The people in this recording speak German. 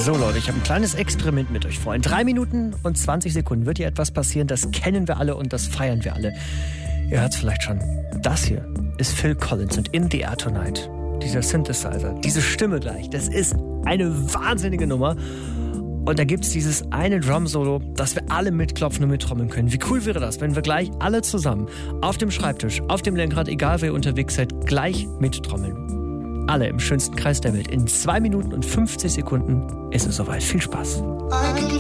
So Leute, ich habe ein kleines Experiment mit euch vor. In 3 Minuten und 20 Sekunden wird hier etwas passieren, das kennen wir alle und das feiern wir alle. Ihr hört es vielleicht schon. Das hier ist Phil Collins und In the Air Tonight. Dieser Synthesizer, diese Stimme gleich, das ist eine wahnsinnige Nummer. Und da gibt es dieses eine Drum-Solo, das wir alle mitklopfen und mittrommeln können. Wie cool wäre das, wenn wir gleich alle zusammen auf dem Schreibtisch, auf dem Lenkrad, egal wer ihr unterwegs seid, gleich mittrommeln. Alle im schönsten Kreis der Welt. In 2 Minuten und 50 Sekunden ist es soweit. Viel Spaß.